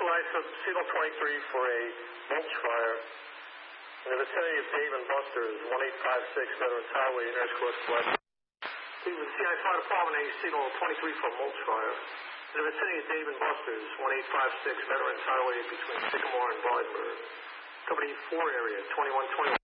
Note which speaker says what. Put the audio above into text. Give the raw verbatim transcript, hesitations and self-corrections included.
Speaker 1: lights of signal twenty-three for a mulch fire in the vicinity of Dave and Buster's, one eight five six Veterans Highway, Nurse Course West. Please, the C I Fire Department, a signal twenty-three for a mulch fire in the vicinity of Dave and Buster's, one eight five six Veterans Highway between Sycamore and Blydeburg. Company four area, twenty-one twenty.